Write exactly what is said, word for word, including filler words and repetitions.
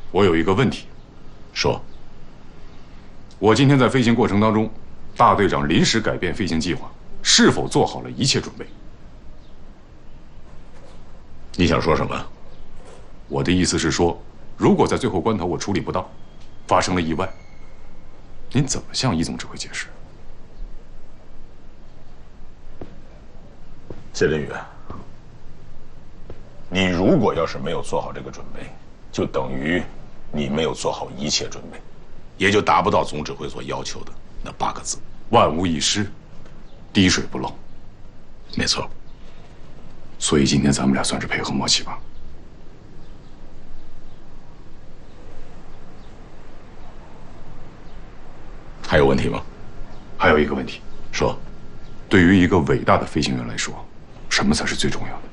我有一个问题， 说。 我今天在飞行过程当中，大队长临时改变飞行计划，是否做好了一切准备？ 你想说什么？ 我的意思是说，如果在最后关头我处理不到，发生了意外，您怎么向易总指挥解释？ 谢振宇，你如果要是没有做好这个准备，就等于你没有做好一切准备，也就达不到总指挥所要求的那八个字： 万无一失，滴水不漏。 没错。 所以今天咱们俩算是配合默契吧。 还有问题吗？ 还有一个问题， 说。 对于一个伟大的飞行员来说，什么才是最重要的？